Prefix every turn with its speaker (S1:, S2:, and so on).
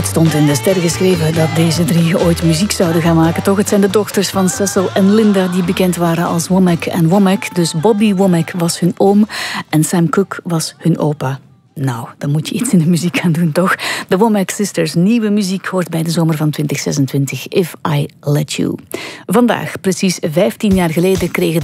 S1: stond in de sterren geschreven dat deze drie ooit muziek zouden gaan maken, toch? Het zijn de dochters van Cecil en Linda die bekend waren als Womack en Womack. Dus Bobby Womack was hun oom en Sam Cooke was hun opa. Nou, dan moet je iets in de muziek gaan doen, toch? De Womack Sisters, nieuwe muziek, hoort bij de zomer van 2026, If I Let You. Vandaag, precies 15 jaar geleden, kregen